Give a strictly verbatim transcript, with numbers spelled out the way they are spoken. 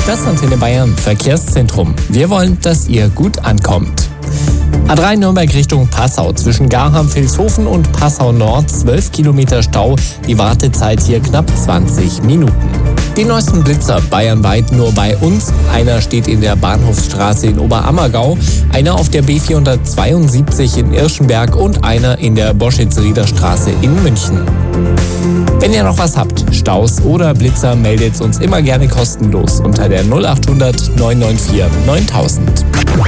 Das Antenne Bayern Verkehrszentrum. Wir wollen, dass ihr gut ankommt. A drei Nürnberg Richtung Passau. Zwischen Garham-Vilshofen und Passau Nord zwölf Kilometer Stau. Die Wartezeit hier knapp zwanzig Minuten. Die neuesten Blitzer bayernweit nur bei uns. Einer steht in der Bahnhofsstraße in Oberammergau, einer auf der B vierhundertzweiundsiebzig in Irschenberg und einer in der Boschitz-Rieder Straße in München. Wenn ihr noch was habt, Staus oder Blitzer, meldet uns immer gerne kostenlos unter der null acht hundert neun neun vier neuntausend.